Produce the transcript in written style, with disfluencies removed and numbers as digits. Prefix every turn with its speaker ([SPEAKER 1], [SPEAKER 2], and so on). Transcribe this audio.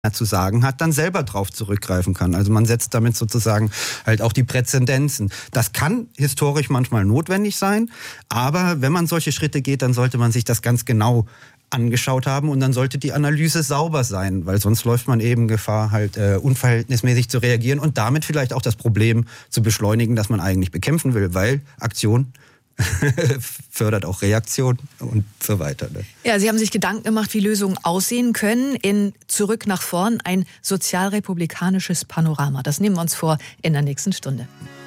[SPEAKER 1] zu sagen hat, dann selber drauf zurückgreifen kann. Also man setzt damit sozusagen halt auch die Präzedenzen. Das kann historisch manchmal notwendig sein, aber wenn man solche Schritte geht, dann sollte man sich das ganz genau angeschaut haben und dann sollte die Analyse sauber sein, weil sonst läuft man eben Gefahr, halt unverhältnismäßig zu reagieren und damit vielleicht auch das Problem zu beschleunigen, das man eigentlich bekämpfen will, weil Aktion fördert auch Reaktion und so weiter. Ne?
[SPEAKER 2] Ja, Sie haben sich Gedanken gemacht, wie Lösungen aussehen können in Zurück nach vorn, ein sozialrepublikanisches Panorama. Das nehmen wir uns vor in der nächsten Stunde.